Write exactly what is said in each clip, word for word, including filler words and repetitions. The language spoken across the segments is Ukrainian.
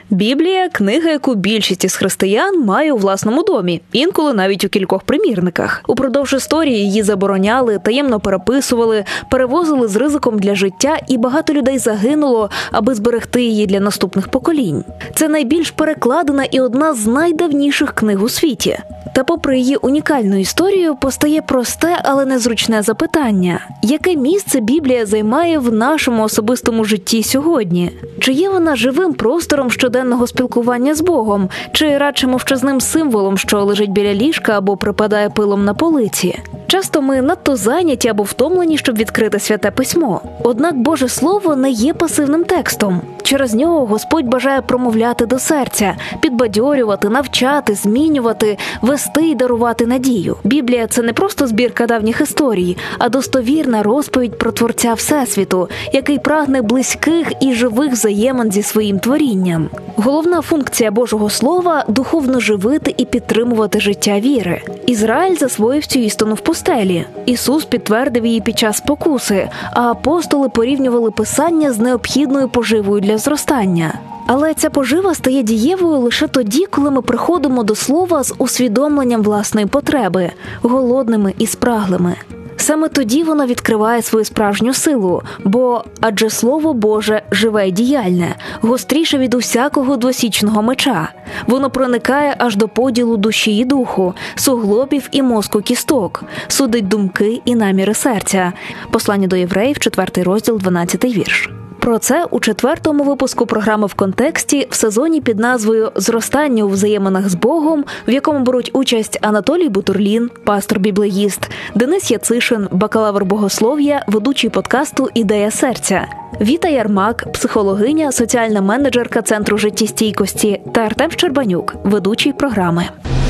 Біблія – книга, яку більшість із християн має у власному домі, інколи навіть у кількох примірниках. Упродовж історії її забороняли, таємно переписували, перевозили з ризиком для життя, і багато людей загинуло, аби зберегти її для наступних поколінь. Це найбільш перекладена і одна з найдавніших книг у світі. Та попри її унікальну історію, постає просте, але незручне запитання. Яке місце Біблія займає в нашому особистому житті сьогодні? Чи є вона живим простором щоденного спілкування з Богом? Чи радше мовчазним символом, що лежить біля ліжка або припадає пилом на полиці? Часто ми надто зайняті або втомлені, щоб відкрити Святе Письмо. Однак Боже Слово не є пасивним текстом. Через нього Господь бажає промовляти до серця, підбадьорювати, навчати, змінювати, вести і дарувати надію. Біблія – це не просто збірка давніх історій, а достовірна розповідь про Творця Всесвіту, який прагне близьких і живих взаємин зі своїм творінням. Головна функція Божого Слова – духовно живити і підтримувати життя віри. Ізраїль засвоїв цю істину в пустелі. Ісус підтвердив її під час спокуси, а апостоли порівнювали Писання з необхідною поживою для зростання. Але ця пожива стає дієвою лише тоді, коли ми приходимо до Слова з усвідомленням власної потреби, голодними і спраглими. Саме тоді воно відкриває свою справжню силу, бо адже Слово Боже живе й діяльне, гостріше від усякого двосічного меча. Воно проникає аж до поділу душі і духу, суглобів і мозку кісток, судить думки і наміри серця. Послання до євреїв, четвертий розділ, дванадцятий вірш. Про це у четвертому випуску програми «В контексті» в сезоні під назвою «Зростання у взаєминах з Богом», в якому беруть участь Анатолій Бутурлін, пастор-біблеїст, Денис Яцишин, бакалавр богослов'я, ведучий подкасту «Ідея серця», Віта Ярмак, психологиня, соціальна менеджерка Центру життєстійкості та Артем Щербанюк, ведучий програми.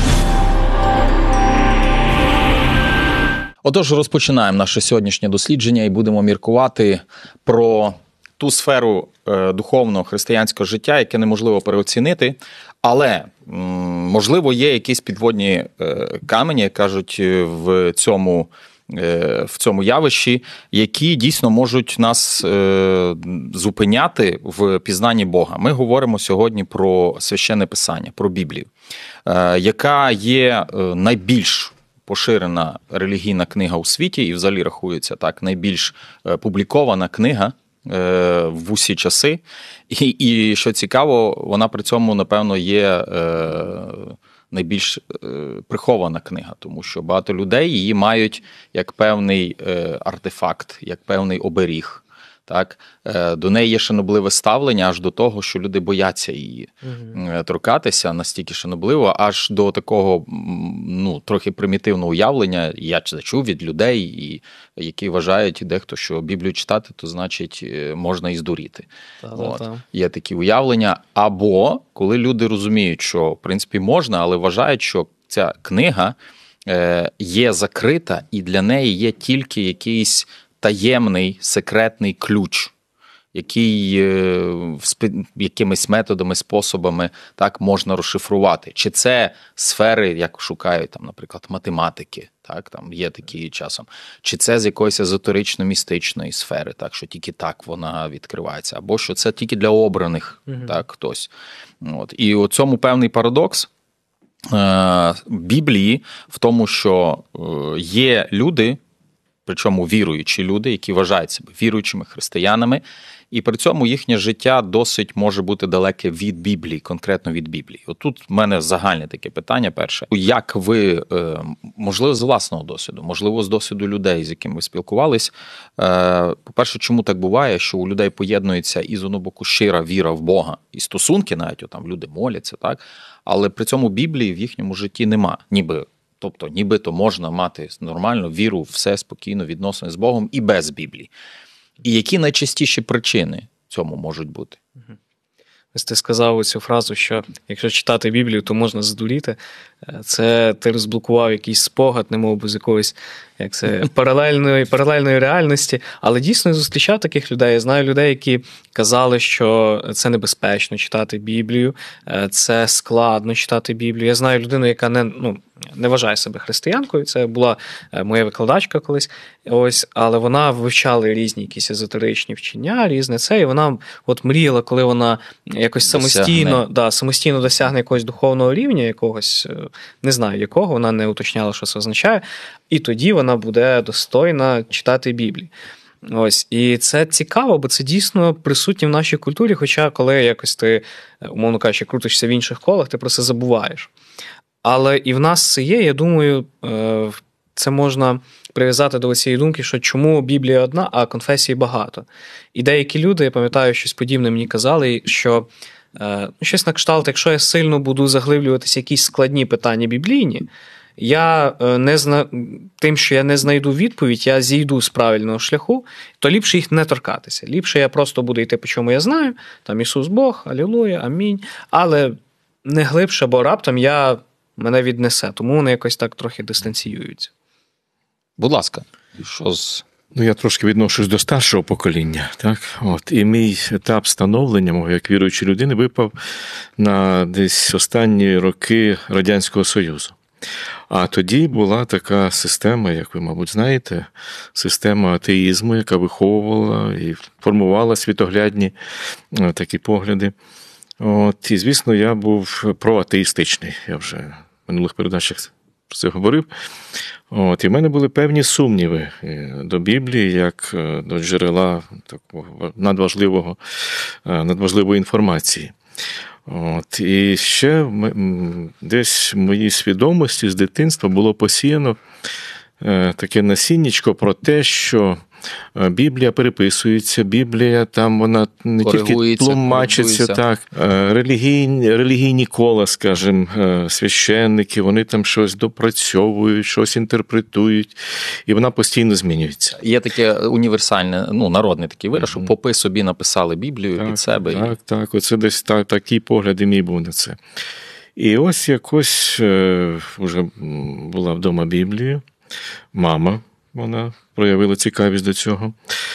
Отож, розпочинаємо наше сьогоднішнє дослідження і будемо міркувати про ту сферу е, духовного християнського життя, яке неможливо переоцінити, але, м, можливо, є якісь підводні е, камені, як кажуть, в цьому, е, в цьому явищі, які дійсно можуть нас е, зупиняти в пізнанні Бога. Ми говоримо сьогодні про Священне Писання, про Біблію, е, яка є е, найбільш поширена релігійна книга у світі і взагалі рахується так найбільш е, публікована книга в усі часи. І, і, що цікаво, вона при цьому, напевно, є е, найбільш е, прихована книга, тому що багато людей її мають як певний е, артефакт, як певний оберіг. Так? До неї є шанобливе ставлення аж до того, що люди бояться її угу. торкатися, настільки шанобливо, аж до такого, ну, трохи примітивного уявлення, я чув від людей, і, які вважають дехто, що Біблію читати, то значить можна і здуріти. От. Є такі уявлення. Або коли люди розуміють, що, в принципі, можна, але вважають, що ця книга є закрита, і для неї є тільки якийсь таємний, секретний ключ, який якимись методами, способами так можна розшифрувати. Чи це сфери, як шукають, там, наприклад, математики, так, там є такі часом, чи це з якоїсь езотерично-містичної сфери, так, що тільки так вона відкривається, або що це тільки для обраних, угу. так, хтось. От. І у цьому певний парадокс е- Біблії в тому, що е- є люди, причому віруючі люди, які вважають себе віруючими християнами, і при цьому їхнє життя досить може бути далеке від Біблії, конкретно від Біблії. От тут в мене загальне таке питання перше. Як ви, можливо, з власного досвіду, можливо, з досвіду людей, з якими ви спілкувались, по-перше, чому так буває, що у людей поєднується із одного боку щира віра в Бога, і стосунки навіть, там люди моляться, так? Але при цьому Біблії в їхньому житті нема, ніби. Тобто, нібито можна мати нормальну віру, все спокійно, відносини з Богом і без Біблії. І які найчастіші причини цьому можуть бути? Ось ти сказав цю фразу, що якщо читати Біблію, то можна здуріти. Це ти розблокував якийсь спогад, немов би з якогось як це, паралельної, паралельної реальності, але дійсно зустрічав таких людей. Я знаю людей, які казали, що це небезпечно читати Біблію, це складно читати Біблію. Я знаю людину, яка не, ну, не вважає себе християнкою, це була моя викладачка колись, ось, але вона вивчала різні якісь езотеричні вчення, різне це, і вона от мріяла, коли вона якось самостійно, да, самостійно досягне якогось духовного рівня, якогось, не знаю якого, вона не уточняла, що це означає, і тоді вона буде достойна читати Біблію. Ось, і це цікаво, бо це дійсно присутнє в нашій культурі, хоча коли якось ти, умовно кажучи, крутишся в інших колах, ти про це забуваєш. Але і в нас це є, я думаю, це можна прив'язати до цієї думки, що чому Біблія одна, а конфесій багато. І деякі люди, я пам'ятаю, щось подібне мені казали, що щось на кшталт, якщо я сильно буду заглиблюватися в якісь складні питання біблійні, я не зна... тим, що я не знайду відповідь, я зійду з правильного шляху, то ліпше їх не торкатися. Ліпше я просто буду йти, по чому я знаю, там Ісус Бог, алілуя, амінь, але не глибше, бо раптом я мене віднесе. Тому вони якось так трохи дистанціюються. Будь ласка, що з... Ну, я трошки відношусь до старшого покоління, так? От. І мій етап становлення мого як віруючої людини випав на десь останні роки Радянського Союзу. А тоді була така система, як ви, мабуть, знаєте, система атеїзму, яка виховувала і формувала світоглядні такі погляди. От. І, звісно, я був проатеїстичний. Я вже в минулих передачах про це говорив. От, і в мене були певні сумніви до Біблії, як до джерела такого надважливого, надважливої інформації. От, і ще десь в моїй свідомості з дитинства було посіяно таке насіннячко про те, що Біблія переписується, Біблія там вона не тільки тлумачиться, так, релігійні, релігійні кола, скажімо, священники, вони там щось допрацьовують, щось інтерпретують, і вона постійно змінюється. Є таке універсальне, ну, народний такий вираз, що попи собі написали Біблію так, під себе. Так, і... так, оце десь так, такий погляд і мій був на це. І ось якось е, вже була вдома Біблія, мама, вона проявила цікавість до цього.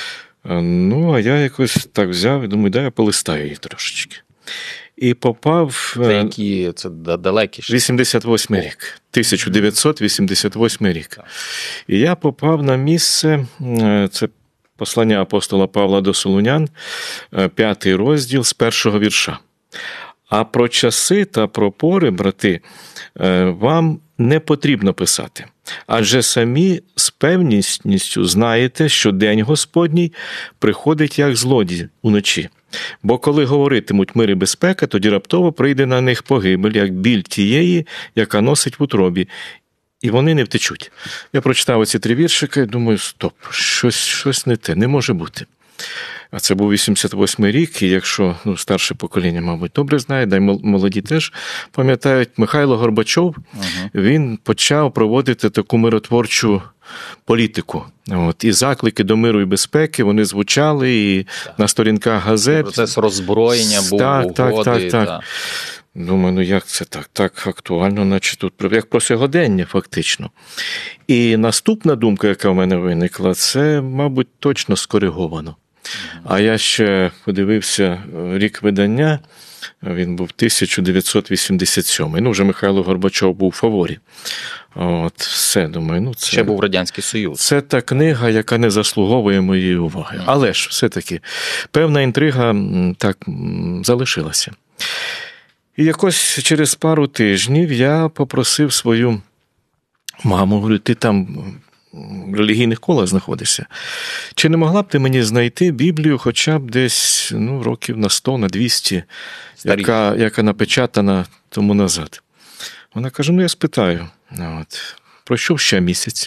Ну, а я якось так взяв і думаю, дай я полистаю її трошечки. І попав... Це які? Це далекі? вісімдесят восьмий рік. тисяча дев'ятсот вісімдесят восьмий рік. І я попав на місце, це послання апостола Павла до Солунян, п'ятий розділ з першого вірша. А про часи та про пори, брати, вам не потрібно писати. Адже самі з певністю знаєте, що день Господній приходить як злодій уночі. Бо коли говоритимуть мир і безпека, тоді раптово прийде на них погибель, як біль тієї, яка носить в утробі. І вони не втечуть. Я прочитав оці три віршики і думаю, стоп, щось, щось не те, не може бути. А це був вісімдесят восьмий рік, і якщо ну, старше покоління, мабуть, добре знає, да й молоді теж пам'ятають, Михайло Горбачов, uh-huh. він почав проводити таку миротворчу політику. От, і заклики до миру і безпеки, вони звучали і так. на сторінках газет. Процес роззброєння був, так, угоди. Так, так, так. Та. Думаю, ну як це так? Так актуально, наче тут, як про сьогодення фактично. І наступна думка, яка в мене виникла, це, мабуть, точно скориговано. А я ще подивився рік видання, він був тисяча дев'ятсот вісімдесят сьомий. Ну, вже Михайло Горбачов був в фаворі. От, все, думаю, ну це... Ще був Радянський Союз. Це та книга, яка не заслуговує моєї уваги. Але ж, все-таки, певна інтрига так залишилася. І якось через пару тижнів я попросив свою маму, говорю, ти там... в релігійних колах знаходишся. Чи не могла б ти мені знайти Біблію хоча б десь ну, років на сто, на двісті, яка, яка напечатана тому назад? Вона каже, ну я спитаю. От. Пройшов ще місяць.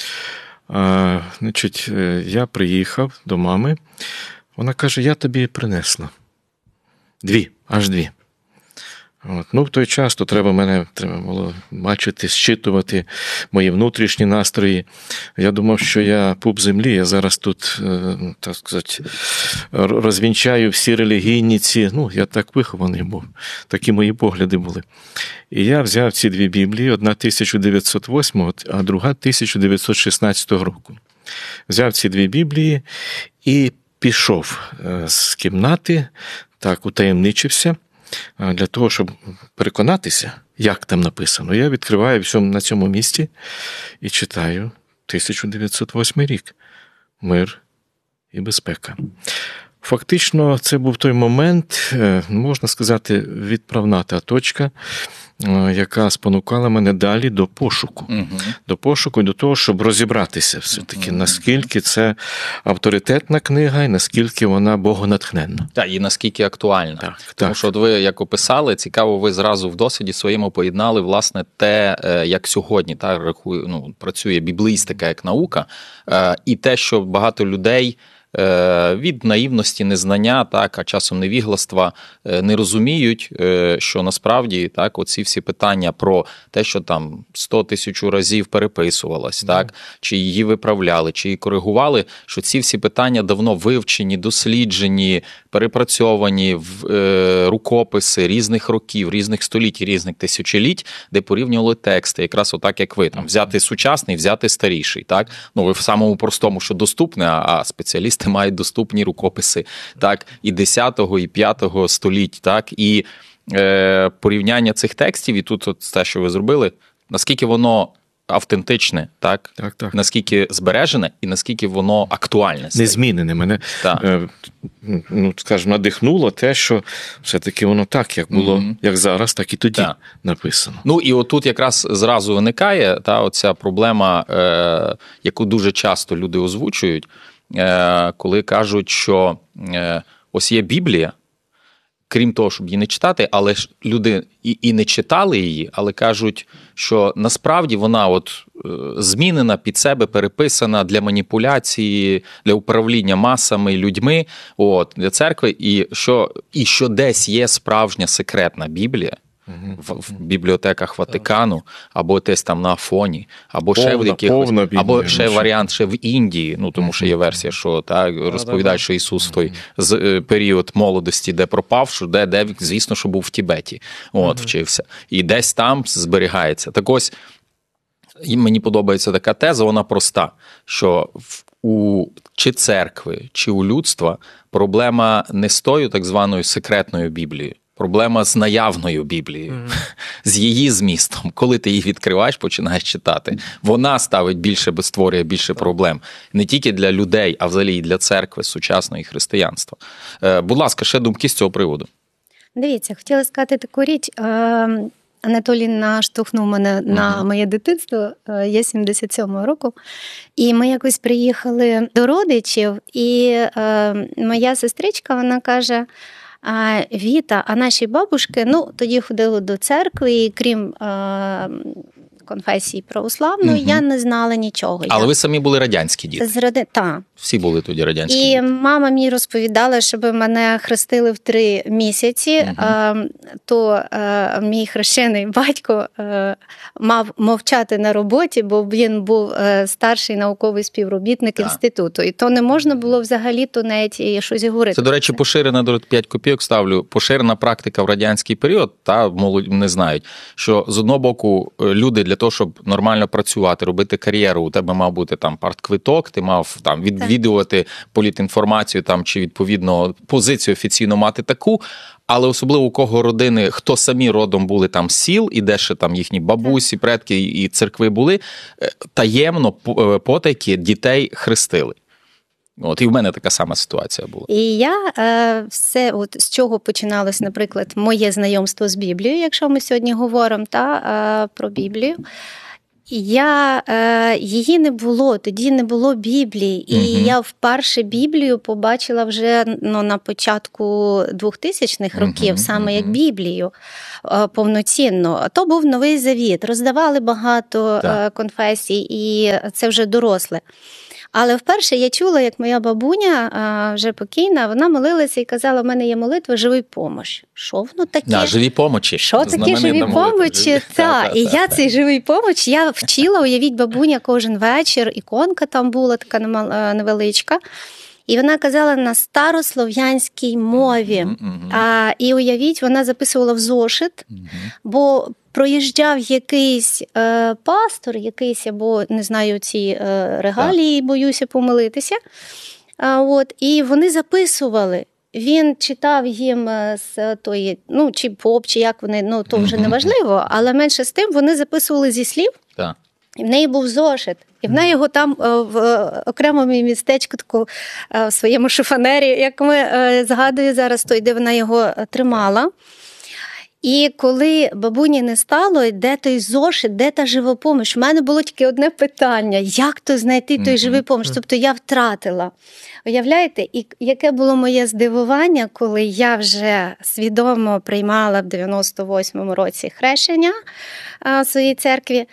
А, значить, я приїхав до мами. Вона каже, я тобі принесла. Дві, аж дві. От. Ну, в той час то треба мене треба було бачити, зчитувати мої внутрішні настрої. Я думав, що я пуп землі, я зараз тут, так сказати, розвінчаю всі релігійні ці, ну, я так вихований був, такі мої погляди були. І я взяв ці дві Біблії, одна тисяча дев'ятсот восьмого, а друга тисяча дев'ятсот шістнадцятого року. Взяв ці дві Біблії і пішов з кімнати, так утаємничився, для того, щоб переконатися, як там написано. Я відкриваю всьому на цьому місці і читаю тисяча дев'ятсот восьмий рік. Мир і безпека. Фактично, це був той момент, можна сказати, відправна та точка, яка спонукала мене далі до пошуку. Угу. До пошуку і до того, щоб розібратися все-таки, угу. наскільки це авторитетна книга і наскільки вона богонатхненна. Так, і наскільки актуальна. Так, Тому так. що от ви, як описали, цікаво, ви зразу в досвіді своєму поєднали, власне, те, як сьогодні та, рахую, ну, працює біблістика як наука, і те, що багато людей від наївності, незнання, так, а часом невігластва не розуміють, що насправді так, оці всі питання про те, що там сто тисяч разів переписувалось, mm. так, чи її виправляли, чи її коригували, що ці всі питання давно вивчені, досліджені, перепрацьовані в е, рукописи різних років, різних століть, різних тисячоліть, де порівнювали тексти, якраз отак, як ви, там, взяти сучасний, взяти старіший, так, ну, ви в самому простому, що доступне, а спеціалісти мають доступні рукописи, так, і десятого, і п'ятого століть, так, і е, порівняння цих текстів, і тут от те, що ви зробили, наскільки воно автентичне, так? Так, так. Наскільки збережене і наскільки воно актуальне. Незмінене. Мене, е, ну, скажімо, надихнуло те, що все-таки воно так, як було, mm-hmm. як зараз, так і тоді так. написано. Ну, і отут якраз зразу виникає та, оця проблема, е, яку дуже часто люди озвучують, е, коли кажуть, що е, ось є Біблія, крім того, щоб її не читати, але ж люди і, і не читали її, але кажуть, що насправді вона от е, змінена під себе, переписана для маніпуляції, для управління масами, людьми, от, для церкви, і що, і що десь є справжня секретна Біблія, В, в бібліотеках Ватикану, або десь там на Афоні, або повна, ще в якихось, або ще варіант ще в Індії, ну тому що є версія, що так розповідають, що Ісус в той з період молодості, де пропав, що де, де звісно, що був в Тібеті, от mm-hmm. вчився, і десь там зберігається. Так ось мені подобається така теза, вона проста, що у чи церкви, чи у людства проблема не з тою так званою секретною Біблією. Проблема з наявною Біблією, mm-hmm. з її змістом. Коли ти її відкриваєш, починаєш читати. Вона ставить більше, створює більше проблем. Не тільки для людей, а взагалі і для церкви, сучасної християнства. Е, будь ласка, ще думки з цього приводу. Дивіться, хотіла сказати таку річ. Анатолій наштовхнув мене mm-hmm. на моє дитинство. Я сімдесят сьомого року. І ми якось приїхали до родичів, і е, моя сестричка, вона каже: А, Віта, а наші бабушки, ну, тоді ходили до церкви, і крім е, конфесії православної, угу. я не знала нічого. Але я... ви самі були радянські діти? З ради... Так. Всі були тоді радянські і діти. І мама мені розповідала, щоб мене хрестили в три місяці, угу. е, то е, мій хрещений батько е, мав мовчати на роботі, бо він був е, старший науковий співробітник так. інституту. І то не можна було взагалі-то навіть щось говорити. Це, до речі, поширена, до п'ять копійок ставлю, поширена практика в радянський період, та молодь не знають, що з одного боку люди для того, щоб нормально працювати, робити кар'єру, у тебе мав бути там партквиток, ти мав там відвідувати політінформацію там чи відповідно позицію офіційно мати таку, але особливо у кого родини, хто самі родом були там з сіл, і де ще там їхні бабусі, предки і церкви були, таємно, потайки дітей хрестили. От, і в мене така сама ситуація була. І я е, все, от з чого починалось, наприклад, моє знайомство з Біблією, якщо ми сьогодні говоримо та, е, про Біблію. Я, е, її не було, тоді не було Біблії. І угу. я вперше Біблію побачила вже ну, на початку двохтисячних років, угу, саме угу. як Біблію е, повноцінно. То був Новий Завіт, роздавали багато е, конфесій, і це вже доросле. Але вперше я чула, як моя бабуня, вже покійна, вона молилася і казала, в мене є молитва «Живий помощ». Що воно таке? Да, живі помочі. Що таке живі помочі? Так, і я цей живий помоч, я вчила, уявіть, бабуня кожен вечір, іконка там була така невеличка. І вона казала на старослов'янській мові. Mm-hmm. А, і уявіть, вона записувала в зошит, mm-hmm. бо проїжджав якийсь е, пастор, якийсь, або, не знаю, ці е, регалії, боюся помилитися. А, от, і вони записували. Він читав їм з тої, ну, чи поп, чи як вони, ну, то вже не важливо, але менше з тим вони записували зі слів. Так. І в неї був зошит. І в неї його там в окремому містечку, таку, в своєму шифонері, як ми згадую зараз, той, де вона його тримала. І коли бабуні не стало, де той зошит, де та живопомощ? У мене було тільки одне питання, як то знайти той живий помощ? Тобто я втратила. Уявляєте, і яке було моє здивування, коли я вже свідомо приймала в дев'яносто восьмому році хрещення в своїй церкві,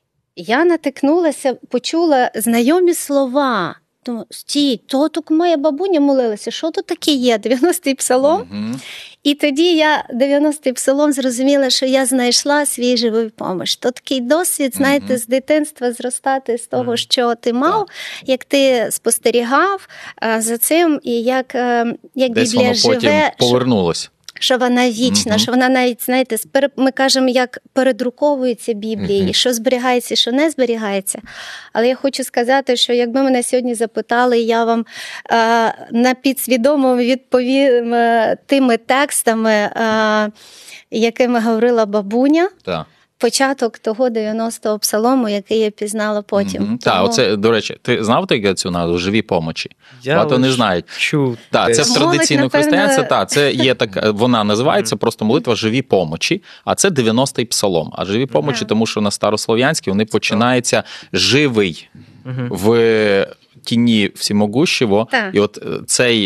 я натикнулася, почула знайомі слова. Думаю, стій, то тут моя бабуня молилася, що тут таке є? дев'яностий псалом? Uh-huh. І тоді я дев'яностий псалом зрозуміла, що я знайшла свій живий помощ. То такий досвід, знаєте, uh-huh. з дитинства зростати з того, що ти мав, uh-huh. як ти спостерігав а, за цим, і як, а, як Десь Біблія воно живе. потім повернулось. Що вона вічна, mm-hmm. що вона навіть, знаєте, ми кажемо, як передруковується Біблії, mm-hmm. що зберігається, що не зберігається. Але я хочу сказати, що якби мене сьогодні запитали, я вам е, на підсвідомо відповім е, тими текстами, е, якими говорила бабуня. Так. Початок того дев'яностого псалому, який я пізнала потім. Mm-hmm. Так, оце, до речі, ти знав таке цю назву «Живі помочі»? Я Багато не знають. Чув. Так, це в традиційному християнстві, так, це є така, вона називається mm-hmm. просто молитва «Живі помочі», а це дев'яностий псалом. А «Живі помочі», mm-hmm. тому що на старослов'янській вони починаються «живий» mm-hmm. в тіні всемогущого. Так. І от цей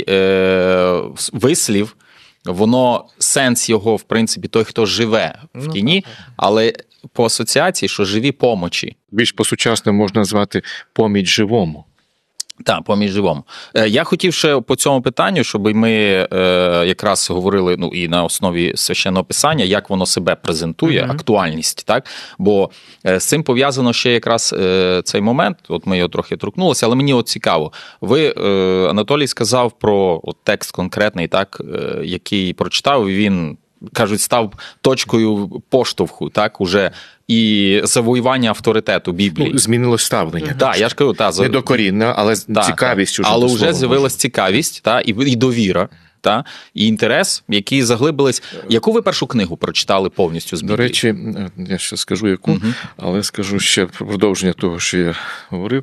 е, вислів, воно, сенс його, в принципі, той, хто живе в тіні, але по асоціації, що живі помочі. Більш по-сучасному можна назвати поміч живому. Так, поміж живому. Я хотів ще по цьому питанню, щоб ми е, якраз говорили, ну, і на основі священного писання, як воно себе презентує, mm-hmm. актуальність, так? Бо з цим пов'язано ще якраз е, цей момент, от ми його трохи торкнулися, але мені от цікаво. Ви, е, Анатолій, сказав про от текст конкретний, так, е, який прочитав, і він, кажуть, став точкою поштовху, так, уже і завоювання авторитету Біблії. Ну, змінилось ставлення. Так, да, я ж кажу, та, не докорінно, але та, цікавість. Уже але вже з'явилась цікавість, та, і, і довіра, та, і інтерес, які заглибились. Яку ви першу книгу прочитали повністю з Біблії? До речі, я ще скажу яку, угу. але скажу ще продовження того, що я говорив.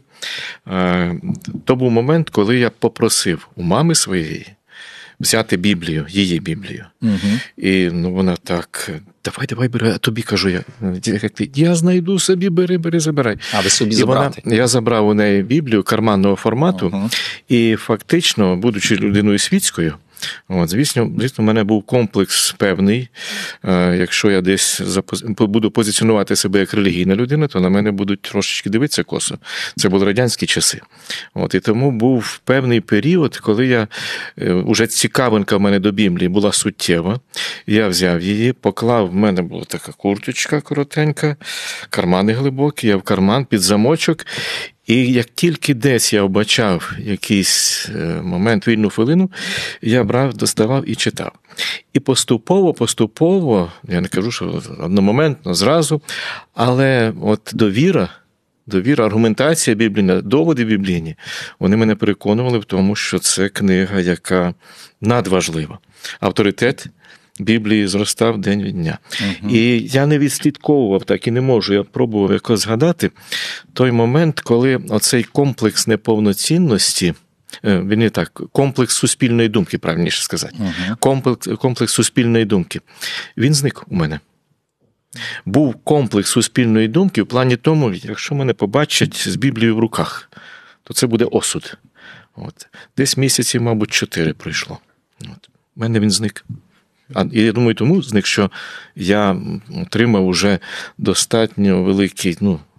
То був момент, коли я попросив у мами своєї взяти Біблію, її Біблію. Угу. І ну, вона так, давай, давай, бери, а тобі кажу, я, я знайду собі, бери, бери, забирай. А ви собі і забрати? Вона, я забрав у неї Біблію карманного формату, угу. і фактично, будучи людиною світською, от, звісно, звісно, в мене був комплекс певний. Якщо я десь запози... буду позиціонувати себе як релігійна людина, то на мене будуть трошечки дивитися косо. Це були радянські часи. От, і тому був певний період, коли я, уже цікавинка в мене до Біблії була суттєва. Я взяв її, поклав, в мене була така курточка коротенька, кармани глибокі, я в карман під замочок. І як тільки десь я вбачав якийсь момент, вільну хвилину, я брав, доставав і читав. І поступово, поступово, я не кажу, що одномоментно, зразу, але от довіра, довіра, аргументація біблійна, доводи біблійні, вони мене переконували в тому, що це книга, яка надважлива. Авторитет Біблії зростав день від дня. Угу. І я не відслідковував, так і не можу, я пробував якось згадати той момент, коли оцей комплекс неповноцінності, він так, комплекс суспільної думки, правильніше сказати, угу. комплекс, комплекс суспільної думки, він зник у мене. Був комплекс суспільної думки в плані тому, якщо мене побачать з Біблією в руках, то це буде осуд. От. Десь місяців, мабуть, чотири пройшло. От. У мене він зник. А я думаю, тому зник, що я отримав уже достатньо великий, ну,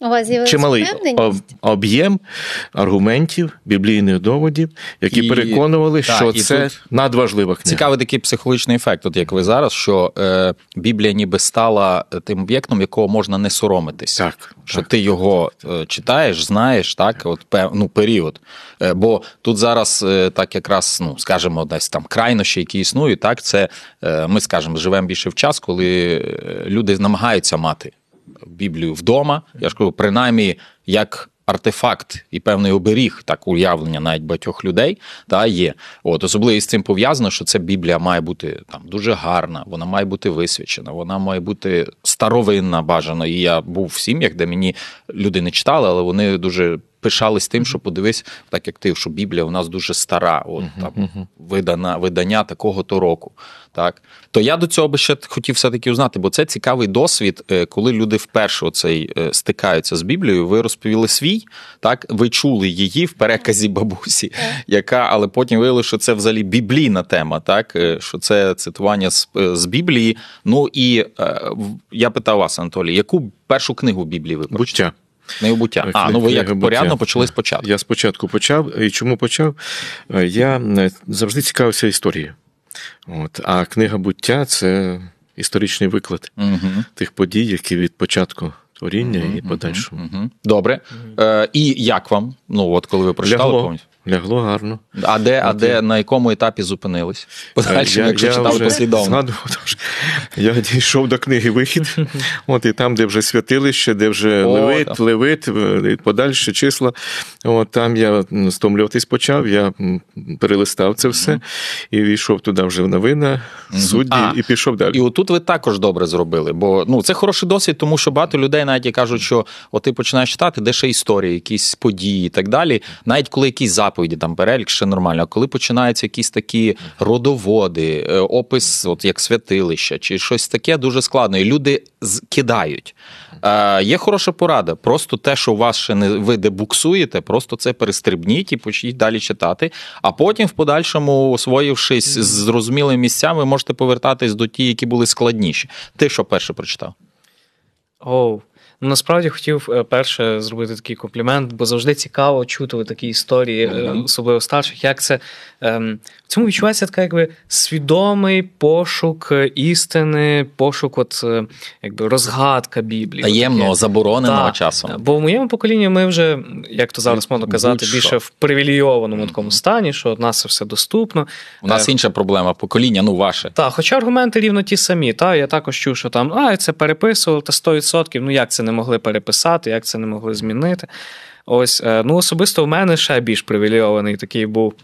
У вас з'явилась чималий впевненість? об'єм аргументів, біблійних доводів, які І- переконували, так, що і це тут надважлива книга. Цікавий такий психологічний ефект, от як ви зараз, що е, Біблія ніби стала тим об'єктом, якого можна не соромитись. Так, що так, ти його е, читаєш, знаєш, так, от пев, ну, період. Е, бо тут зараз е, так якраз, ну, скажімо, десь там крайнощі, які існують, так, це е, ми, скажімо, живемо більше в час, коли е, люди намагаються мати Біблію вдома, я ж кажу, принаймні, як артефакт і певний оберіг, так, уявлення навіть багатьох людей, та, є. От, особливо з цим пов'язано, що ця Біблія має бути там дуже гарна, вона має бути висвячена, вона має бути старовинна, бажано. І я був в сім'ях, де мені люди не читали, але вони дуже пишались тим, що подивись, так як ти, що Біблія у нас дуже стара, от, там, видана, видання такого-то року. Так? То я до цього би ще хотів все-таки узнати, бо це цікавий досвід, коли люди вперше оцей стикаються з Біблією, ви розповіли свій, так? Ви чули її в переказі бабусі, яка, але потім виявили, що це взагалі біблійна тема, так? Що це цитування з, з Біблії. Ну і я питав вас, Анатолій, яку першу книгу Біблії ви прочитали? «Буття». Не буття. А, ну ви як порядно почали спочатку. Я спочатку почав. І чому почав? Я завжди цікавився історією. От. А книга «Буття» – це історичний виклад угу. тих подій, які від початку творіння угу, і подальшому. Угу. Добре. Е, і як вам? Ну, от коли ви прочитали Лягло. повністю? Лягло гарно. А де, а де, на якому етапі зупинились? Подальше, я, якщо я читали послідовно. Згадував, я дійшов до книги «Вихід», от, і там, де вже святилище, де вже О, Левит, так. Левит, і подальше числа, от, там я стомлюватись почав, я перелистав це все, і війшов туди вже в новини, судді, А, і пішов далі. І отут ви також добре зробили, бо ну, це хороший досвід, тому що багато людей навіть кажуть, що от ти починаєш читати, де ще історії, якісь події і так далі, навіть коли якісь заповіді, там перелік ще нормально, а коли починаються якісь такі родоводи, опис, от як святилища, чи щось таке, дуже складно, і люди кидають. Е, є хороша порада, просто те, що у вас ще не ви де буксуєте, просто це перестрибніть і почніть далі читати, а потім в подальшому, освоївшись з зрозумілими місцями, можете повертатись до ті, які були складніші. Ти що перше прочитав? Оу. Ну, насправді хотів перше зробити такий комплімент, бо завжди цікаво чути такі історії, mm-hmm. особливо старших, як це ем, в цьому відчувається така якби свідомий пошук істини, пошук от якби розгадка Біблії. Таємного, забороненого да, часом. Бо в моєму поколінні ми вже, як то зараз можна казати, Будь-що. більше в привілейованому mm-hmm. такому стані, що от нас це все доступно. У нас е, інша проблема, покоління, ну ваше. Так, хоча аргументи рівно ті самі. Та, я також чув, що там, а, це переписували, та сто відсотків, ну як це не могли переписати, як це не могли змінити. Ось, ну, особисто в мене ще більш привілейований такий був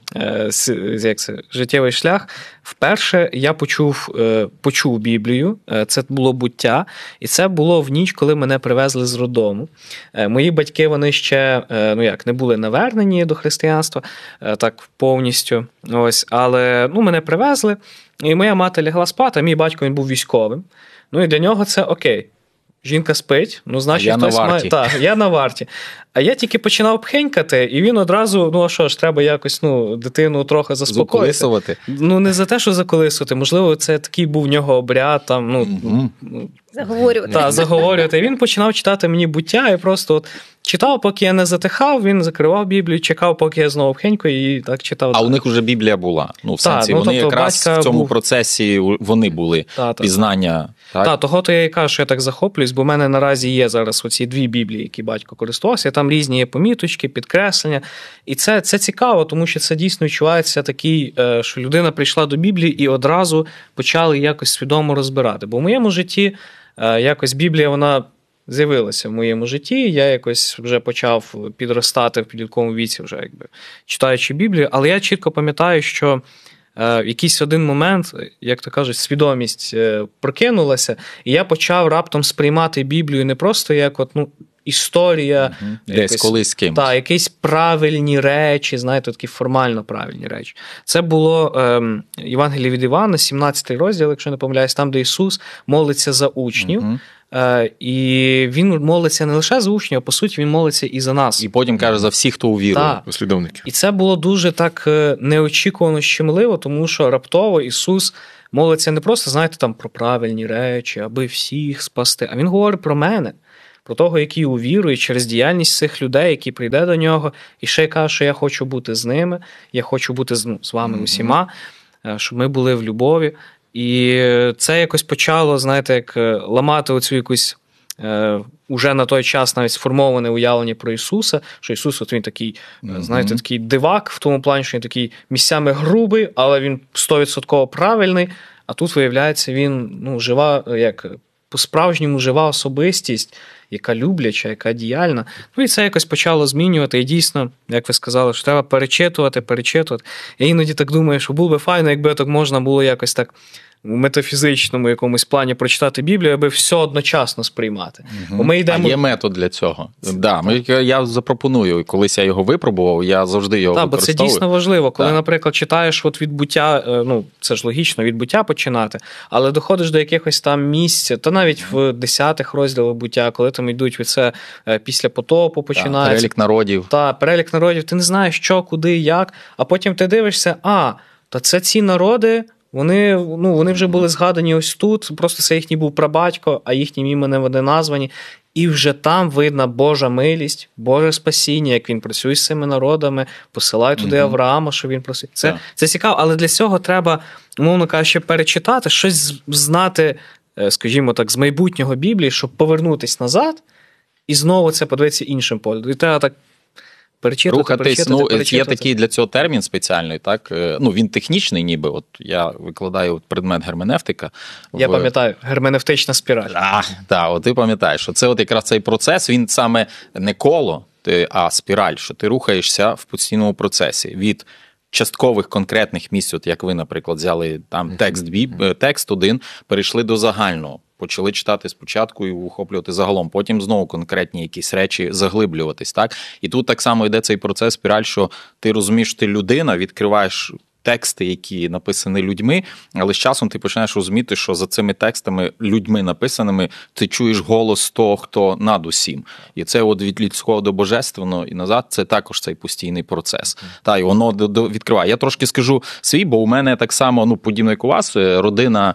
як це, життєвий шлях. Вперше я почув, почув Біблію, це було «Буття», і це було в ніч, коли мене привезли з роддому. Мої батьки, вони ще, ну як, не були навернені до християнства, так повністю, ось, але, ну, мене привезли, і моя мати лягла спати, а мій батько, він був військовим. Ну, і для нього це окей. Жінка спить, ну, значить, я хтось на варті. має... Так, я на варті. А я тільки починав пхенькати, і він одразу, ну, а що ж, треба якось, ну, дитину трохи заспокоїти. Заколисувати? Ну, не за те, що заколисувати. Можливо, це такий був в нього обряд, там, ну... Mm-hmm. Заговорювати. Так, заговорювати. І він починав читати мені «Буття», і просто от читав, поки я не затихав, він закривав Біблію, чекав, поки я знову вхеньку, і так читав. А у них вже Біблія була? Ну, в так, сенсі, ну, вони тобто, якраз в цьому був... процесі вони були, та, та, пізнання. Так, та, того то я і кажу, що я так захоплююсь, бо в мене наразі є зараз оці дві Біблії, які батько користувався, там різні є поміточки, підкреслення. І це, це цікаво, тому що це дійсно відчувається такий, що людина прийшла до Біблії і одразу почали якось свідомо розбирати. Бо в моєму житті якось Біблія, вона з'явилася в моєму житті, я якось вже почав підростати в підлітковому віці, вже якби читаючи Біблію, але я чітко пам'ятаю, що в якийсь один момент, як то кажуть, свідомість прокинулася, і я почав раптом сприймати Біблію не просто як от, ну, історія. Угу. Десь колись з кимось. Так, якісь правильні речі, знаєте, такі формально правильні речі. Це було ем, Євангеліє від Івана, сімнадцятий розділ, якщо не помиляюсь, там, де Ісус молиться за учнів. Угу. Е, і він молиться не лише за учнів, а по суті він молиться і за нас. І потім каже за всіх, хто увірує. Послідовники. І це було дуже так неочікувано щемливо, тому що раптово Ісус молиться не просто, знаєте, там про правильні речі, аби всіх спасти, а він говорить про мене. про того, який увірує через діяльність цих людей, які прийде до нього, і ще й каже, що я хочу бути з ними, я хочу бути з, ну, з вами mm-hmm. усіма, щоб ми були в любові. І це якось почало, знаєте, як ламати оцю якусь е, уже на той час навіть сформоване уявлення про Ісуса, що Ісус, от він такий, mm-hmm. знаєте, такий дивак в тому плані, що він такий місцями грубий, але він сто відсотків правильний, а тут, виявляється, він, ну, жива, як по-справжньому жива особистість, яка любляча, яка діяльна. Ну і це якось почало змінювати. І дійсно, як ви сказали, що треба перечитувати, перечитувати. Я іноді так думаю, що було би файно, якби так можна було якось так у метафізичному якомусь плані прочитати Біблію, аби все одночасно сприймати. Угу. Бо ми йдемо... А є метод для цього. Да, ми, я запропоную, колись я його випробував, я завжди його так, використовую. Так, бо це дійсно важливо. Коли, так. наприклад, читаєш от від буття, ну, це ж логічно, від буття починати, але доходиш до якихось там місць, та навіть в десятих розділах буття, коли там йдуть від це після потопу починається. Перелік народів. Так, перелік народів. Ти не знаєш, що, куди, як, а потім ти дивишся, а, та це ці народи, Вони, ну, вони вже були згадані ось тут, просто це їхній був прабатько, а їхнім іменем вони названі. І вже там видна Божа милість, Боже спасіння, як він працює з цими народами, посилає туди mm-hmm. Авраама, що він просить. Це, yeah. це цікаво, але для цього треба, умовно кажучи, перечитати, щось знати, скажімо так, з майбутнього Біблії, щоб повернутися назад і знову це подивитися іншим поглядом. І треба так перечитувати, рухатись, перечитати, ну, перечитати. Є такий для цього термін спеціальний, так? Ну, він технічний ніби, от я викладаю предмет герменевтика. Я в... пам'ятаю, герменевтична спіраль. Так, так, от ти пам'ятаєш, що це от якраз цей процес, він саме не коло, а спіраль, що ти рухаєшся в постійному процесі від часткових конкретних місць, от як ви, наприклад, взяли там текст, текст один, перейшли до загального. Почали читати спочатку і охоплювати загалом, потім знову конкретні якісь речі заглиблюватись, так? І тут так само йде цей процес, спіраль, що ти розумієш, ти людина, відкриваєш тексти, які написані людьми, але з часом ти починаєш розуміти, що за цими текстами, людьми написаними, ти чуєш голос того, хто над усім. І це от від людського до божественного і назад, це також цей постійний процес. Та, і воно відкриває. Я трошки скажу свій, бо у мене так само, ну, подібно як у вас, родина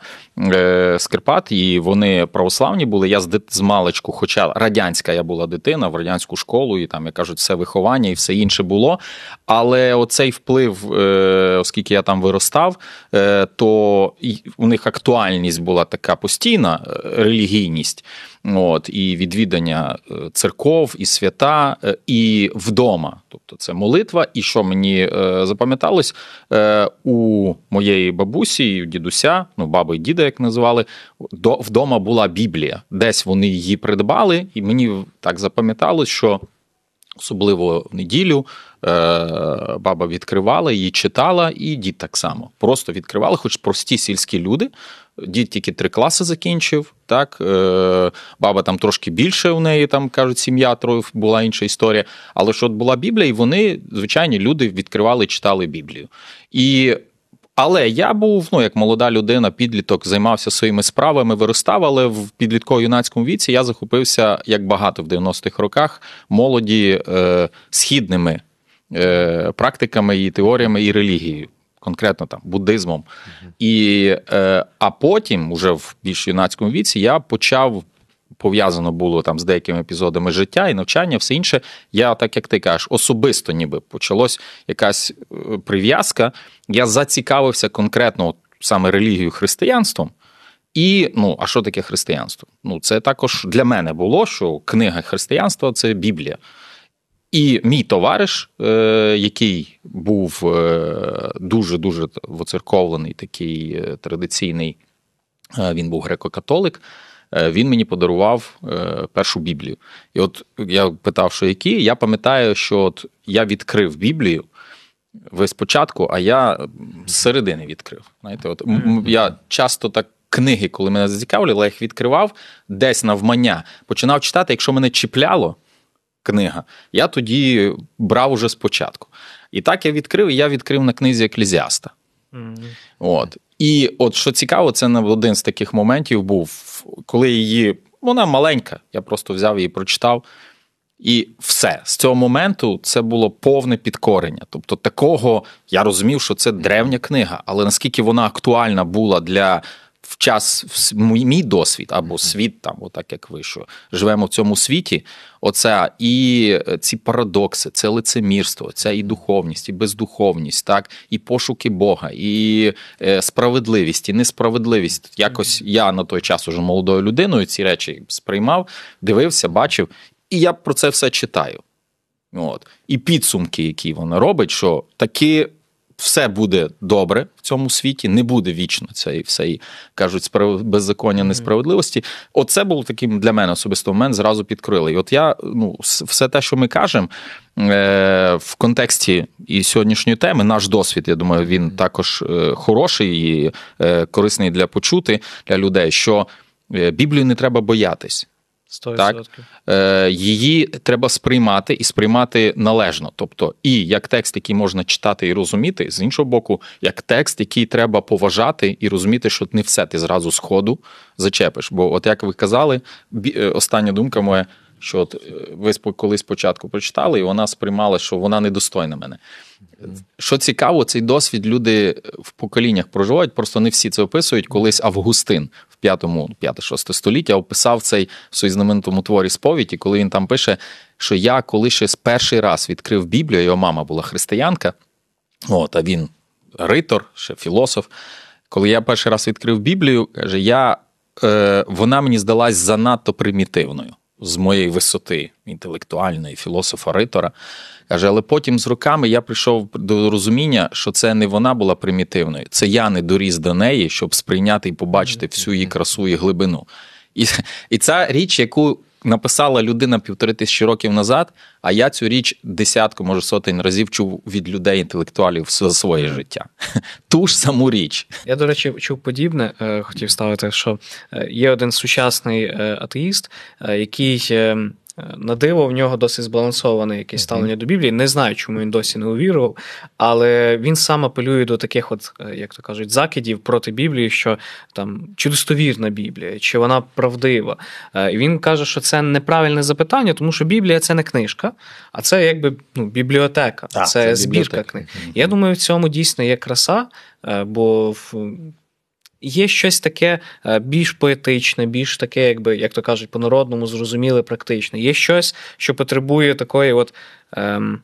е, з Карпат, і вони православні були. Я з, з маличку, хоча радянська я була дитина, в радянську школу, і там, як кажуть, все виховання і все інше було. Але оцей вплив, е, оскільки я там виростав, е, то у них актуальність була така постійна, релігійність, от, і відвідання церков, і свята, і вдома. Тобто це молитва, і що мені е, запам'яталось, е, у моєї бабусі, у дідуся, ну, баби і діда, як називали, до, вдома була Біблія. Десь вони її придбали, і мені так запам'яталось, що особливо в неділю баба відкривала, її читала, і дід так само. Просто відкривали, хоч прості сільські люди. Дід тільки три класи закінчив, так, баба там трошки більше у неї, там, кажуть, сім'я, троє, була інша історія. Але що от була Біблія, і вони, звичайні люди, відкривали і читали Біблію. І Але я був, ну, як молода людина, підліток, займався своїми справами, виростав, але в підлітково-юнацькому віці я захопився, як багато в дев'яностих роках, молоді е, східними е, практиками і теоріями і релігією, конкретно там буддизмом. Mm-hmm. І, е, а потім, уже в більш юнацькому віці, я почав, пов'язано було там з деякими епізодами життя і навчання, все інше, я, так як ти кажеш, особисто ніби почалась якась прив'язка, я зацікавився конкретно от, саме релігією, християнством. І, ну, а що таке християнство? Ну, це також для мене було, що книга християнства – це Біблія. І мій товариш, е, який був е, дуже-дуже воцерковлений, такий е, традиційний, е, він був греко-католик, він мені подарував першу Біблію. І от я питав, що які, я пам'ятаю, що от я відкрив Біблію, ви спочатку, а я з середини відкрив. Знаєте, от я часто так книги, коли мене зацікавили, я їх відкривав десь навмання, починав читати, якщо мене чіпляло книга, я тоді брав уже спочатку. І так я відкрив, і я відкрив на книзі Еклезіаста. Mm-hmm. От. І от що цікаво, це один з таких моментів був, коли її, вона маленька, я просто взяв її, прочитав, і все. З цього моменту це було повне підкорення. Тобто такого, я розумів, що це древня книга, але наскільки вона актуальна була для в час, в мій досвід, або світ, там, отак як ви, що живемо в цьому світі, оце і ці парадокси, це лицемірство, це і духовність, і бездуховність, так, і пошуки Бога, і справедливість, і несправедливість. Якось я на той час уже молодою людиною ці речі сприймав, дивився, бачив, і я про це все читаю. От. І підсумки, які вона робить, що таки все буде добре в цьому світі, не буде вічно це і все, і кажуть, справ... беззаконня, несправедливості. Оце був таким для мене особисто момент, зразу підкрили. І от я, ну, все те, що ми кажемо, е- в контексті і сьогоднішньої теми, наш досвід, я думаю, він також е- хороший і е- корисний для почути, для людей, що Біблію не треба боятись. сто відсотків. Так? Е, її треба сприймати і сприймати належно. Тобто, і як текст, який можна читати і розуміти, з іншого боку, як текст, який треба поважати і розуміти, що не все ти зразу з ходу зачепиш. Бо, от як ви казали, остання думка моя, що от ви колись спочатку прочитали, і вона сприймала, що вона недостойна мене. Що цікаво, цей досвід люди в поколіннях проживають, просто не всі це описують. Колись Августин в п'яте-шосте століття описав цей в своїй знаменитому творі «Сповідь», коли він там пише, що я коли ще з перший раз відкрив Біблію, його мама була християнка, от, а він ритор, ще філософ. Коли я перший раз відкрив Біблію, каже, я, е, вона мені здалась занадто примітивною з моєї висоти інтелектуальної, філософа-ритора. Каже, але потім з роками я прийшов до розуміння, що це не вона була примітивною, це я не доріс до неї, щоб сприйняти і побачити всю її красу і глибину. І, і ця річ, яку написала людина півтори тисячі років назад, а я цю річ десятку, може сотень разів чув від людей-інтелектуалів за своє життя. Ту ж саму річ. Я, до речі, чув подібне, хотів ставити, що є один сучасний атеїст, який... На диво, в нього досить збалансоване якесь ставлення до Біблії. Не знаю, чому він досі не увірував, але він сам апелює до таких, от, як то кажуть, закидів проти Біблії, що там чи достовірна Біблія, чи вона правдива. І він каже, що це неправильне запитання, тому що Біблія – це не книжка, а це якби ну, бібліотека, а, це, це збірка книг. Mm-hmm. Я думаю, в цьому дійсно є краса, бо в... Є щось таке більш поетичне, більш таке, якби, як то кажуть, по-народному зрозуміле, практичне. Є щось, що потребує такої от ем,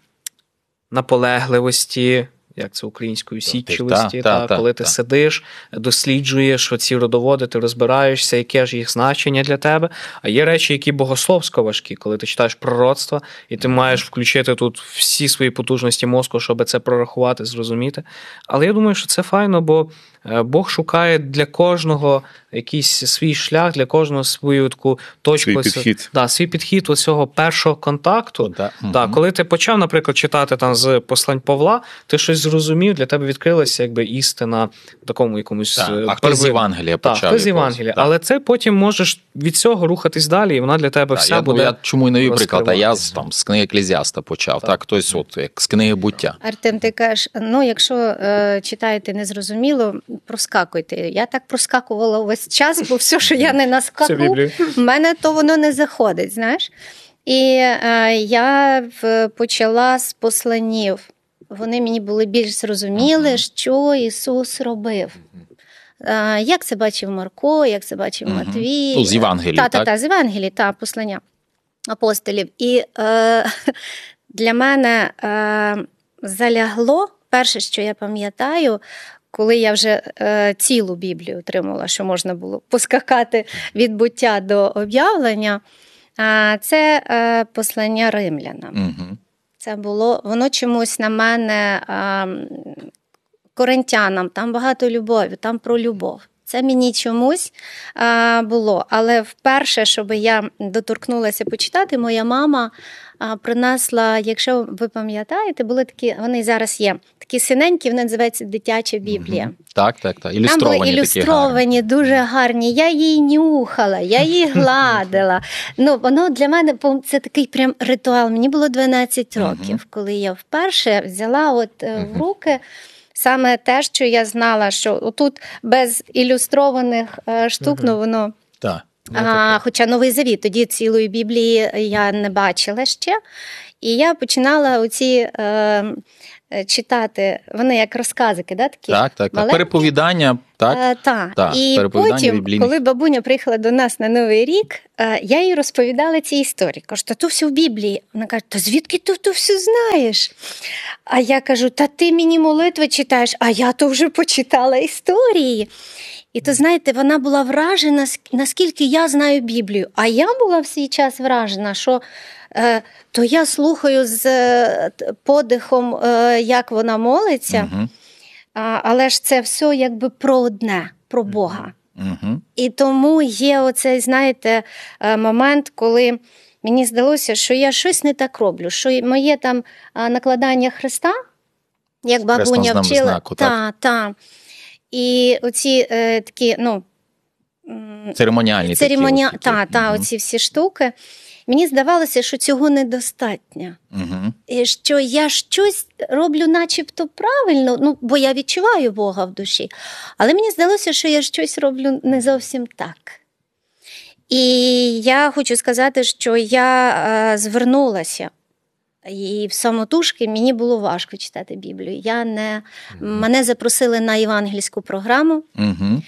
наполегливості, як це українською, січливості, та, та, та, коли та, ти та. сидиш, досліджуєш оці родоводи, ти розбираєшся, яке ж їх значення для тебе. А є речі, які богословсько важкі, коли ти читаєш пророцтва, і ти маєш включити тут всі свої потужності мозку, щоб це прорахувати, зрозуміти. Але я думаю, що це файно, бо Бог шукає для кожного якийсь свій шлях, для кожного свою таку точку. Свій підхід. Да, свій підхід ось цього першого контакту. Да. Да, угу. Коли ти почав, наприклад, читати там з послань Павла, ти щось зрозумів, для тебе відкрилася якби істина в такому якомусь... Да. А хтось з Євангелія почав. Так, хтось з Євангелія. Але це потім можеш від цього рухатись далі, і вона для тебе да, вся я, буде Я чому і навів приклад, а я там, з книги Еклезіаста почав, так, так хтось от, як з книги Буття. Артем, ти кажеш, ну якщо е, читаєте незрозуміло, проскакуйте. Я так проскакувала весь час, бо все, що я не наскаку, в мене то воно не заходить, знаєш. І е, я в, почала з посланів. Вони мені були більш зрозуміли, що Ісус робив. Е, як це бачив Марко, як це бачив uh-huh. Матвій. Ну, з Євангелії, та, так? Так, та, з Євангелії, та, послання апостолів. І е, для мене е, залягло, перше, що я пам'ятаю, коли я вже е, цілу Біблію отримала, що можна було поскакати від буття до об'явлення, е, це е, послання римлянам. Угу. Це було, воно чомусь на мене, е, коринтянам, там багато любові, там про любов. Це мені чомусь а, було. Але вперше, щоб я доторкнулася почитати, моя мама а, принесла, якщо ви пам'ятаєте, були такі, вони зараз є, такі синенькі, вони називаються «Дитяча Біблія». Угу. Так, так, так. Ілюстровані. Там були ілюстровані, такі дуже гарні. Я її нюхала, я її гладила. Ну, воно для мене, це такий прям ритуал. Мені було дванадцять років, угу. коли я вперше взяла от угу. в руки саме те, що я знала, що отут без ілюстрованих е, штук, угу. ну воно... Так. А, хоча Новий Завіт, тоді цілої Біблії я не бачила ще. І я починала оці е, читати, вони як розказики, да, такі? Так, так, так. Переповідання, так? Е, так. так. І потім, біблійних. коли бабуня приїхала до нас на Новий рік, е, я їй розповідала ці історії. Кажу, та то все в Біблії. Вона каже, та звідки ти то все знаєш? А я кажу, та ти мені молитви читаєш, а я то вже почитала історії. І то, знаєте, вона була вражена, наскільки я знаю Біблію. А я була в свій час вражена, що е, то я слухаю з е, подихом, е, як вона молиться, Угу. а, але ж це все якби про одне, про Бога. Угу. І тому є оцей, знаєте, е, момент, коли мені здалося, що я щось не так роблю, що моє там е, накладання хреста, як бабуня вчила. Знаку, так? Та, та. І оці е, такі, ну, церемоніальні церемоні... такі. Та, та, угу. оці всі штуки. Мені здавалося, що цього недостатньо. Угу. І що я щось роблю начебто правильно, ну, бо я відчуваю Бога в душі. Але мені здалося, що я щось роблю не зовсім так. І я хочу сказати, що я е, звернулася. І в самотужки мені було важко читати Біблію. Я не... mm-hmm. Мене запросили на євангельську програму. Mm-hmm.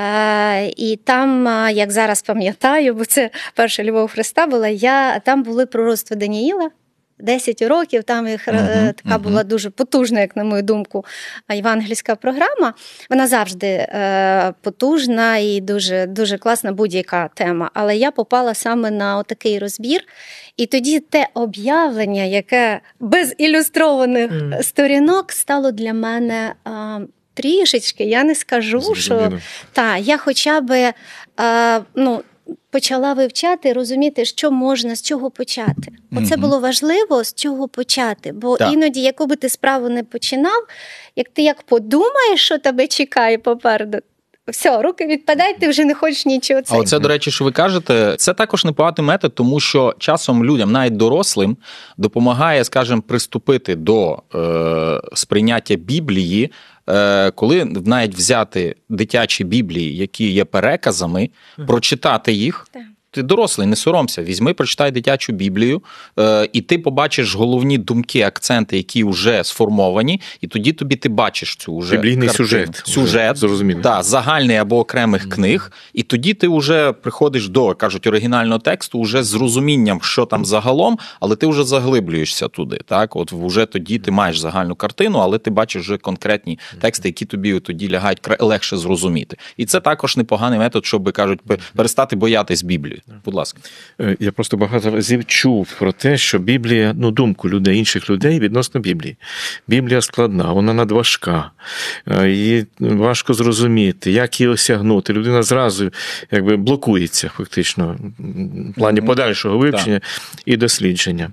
Е, і там, як зараз пам'ятаю, бо це перша любов Христа була, я, там були пророцтва Даніїла. десять років, там їх uh-huh, така uh-huh. була дуже потужна, як на мою думку, євангельська програма. Вона завжди е, потужна і дуже, дуже класна будь-яка тема. Але я попала саме на отакий розбір. І тоді те об'явлення, яке без ілюстрованих mm. сторінок, стало для мене е, трішечки, я не скажу, Зрозуміло. що та, я хоча б е, ну, почала вивчати, розуміти, що можна, з чого почати. Оце mm-hmm. було важливо, з чого почати. Бо так. іноді, яку би ти справу не починав, як ти як подумаєш, що тебе чекає попереду, все, руки відпадають, ти вже не хочеш нічого. А оце, до речі, що ви кажете, це також непоганий метод, тому що часом людям, навіть дорослим, допомагає, скажімо, приступити до е, сприйняття Біблії, е, коли навіть взяти дитячі Біблії, які є переказами, прочитати їх. Так. Ти дорослий, не соромся, візьми, прочитай дитячу Біблію, е, і ти побачиш головні думки, акценти, які вже сформовані, і тоді тобі ти бачиш цю вже біблійний картину. сюжет. Сюжет, зрозуміло. Да, загальний або окремих mm-hmm. книг, і тоді ти вже приходиш до, кажуть, оригінального тексту вже з розумінням, що там загалом, але ти вже заглиблюєшся туди. Так? От вже тоді ти маєш загальну картину, але ти бачиш вже конкретні тексти, які тобі тоді лягають легше зрозуміти. І це також непоганий метод, щоб, кажуть, перестати боятись Біблії. Будь ласка. Я просто багато разів чув про те, що Біблія, ну, думку людей, інших людей відносно Біблії. Біблія складна, вона надважка, її важко зрозуміти, як її осягнути. Людина зразу якби блокується фактично в плані подальшого вивчення так. і дослідження.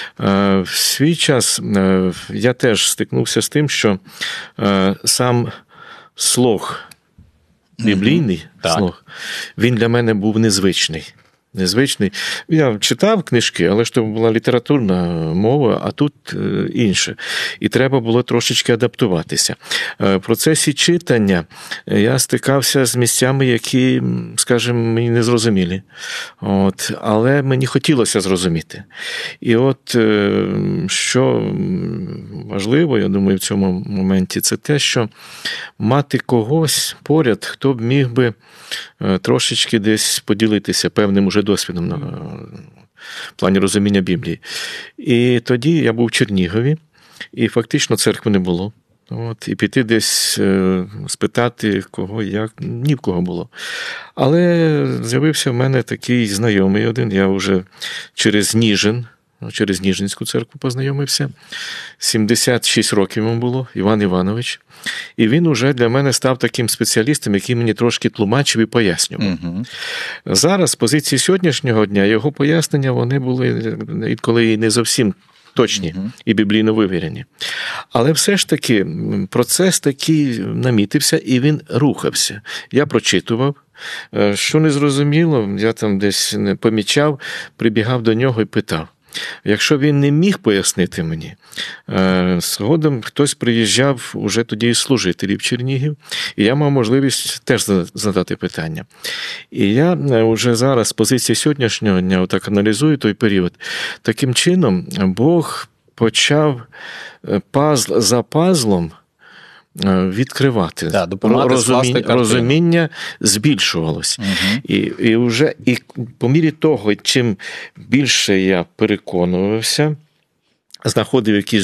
В свій час я теж стикнувся з тим, що сам слог біблійний mm-hmm. слог, він для мене був незвичний. Незвичний. Я читав книжки, але ж то була літературна мова, а тут інше. І треба було трошечки адаптуватися. В процесі читання я стикався з місцями, які, скажімо, мені не зрозумілі. От, але мені хотілося зрозуміти. І от, що важливо, я думаю, в цьому моменті, це те, що мати когось поряд, хто б міг би трошечки десь поділитися певним уже досвідом на в плані розуміння Біблії. І тоді я був в Чернігові, і фактично церкви не було. От, і піти десь спитати, кого, як, ні в кого було. Але з'явився в мене такий знайомий один, я вже через Ніжин, через Ніжинську церкву познайомився. сімдесят шість років йому було, Іван Іванович. І він уже для мене став таким спеціалістом, який мені трошки тлумачив і пояснював. Угу. Зараз, з позиції сьогоднішнього дня, його пояснення, вони були інколи не зовсім точні uh-huh. і біблійно вивірені. Але все ж таки процес такий намітився, і він рухався. Я прочитував, що не зрозуміло, я там десь не помічав, прибігав до нього і питав. Якщо він не міг пояснити мені, згодом хтось приїжджав уже тоді із служителів Чернігів, і я мав можливість теж задати питання. І я вже зараз з позиції сьогоднішнього дня отак аналізую той період. Таким чином, Бог почав пазл за пазлом відкривати. Да, допомагати Розуміння, скласти картину. розуміння збільшувалось. Угу. І, і вже і по мірі того, чим більше я переконувався, знаходив якісь